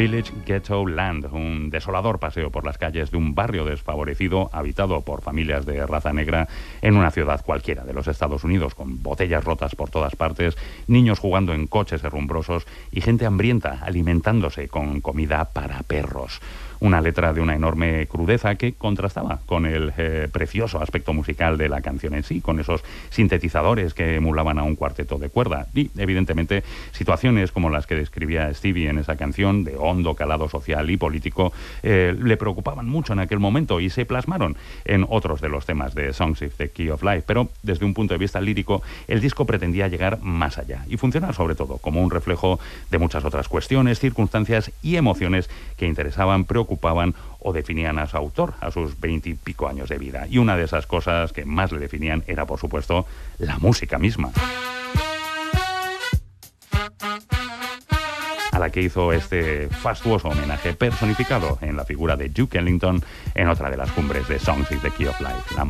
Village Ghetto Land, un desolador paseo por las calles de un barrio desfavorecido habitado por familias de raza negra en una ciudad cualquiera de los Estados Unidos, con botellas rotas por todas partes, niños jugando en coches herrumbrosos y gente hambrienta alimentándose con comida para perros. Una letra de una enorme crudeza que contrastaba con el precioso aspecto musical de la canción en sí, con esos sintetizadores que emulaban a un cuarteto de cuerda y, evidentemente, situaciones como las que describía Stevie en esa canción, de hondo calado social y político, le preocupaban mucho en aquel momento y se plasmaron en otros de los temas de Songs of the Key of Life. Pero, desde un punto de vista lírico, el disco pretendía llegar más allá y funcionar, sobre todo, como un reflejo de muchas otras cuestiones, circunstancias y emociones que interesaban, preocupaban o definían a su autor a sus 20 y pico años de vida. Y una de esas cosas que más le definían era, por supuesto, la música misma, a la que hizo este fastuoso homenaje personificado en la figura de Duke Ellington en otra de las cumbres de Songs of the Key of Life.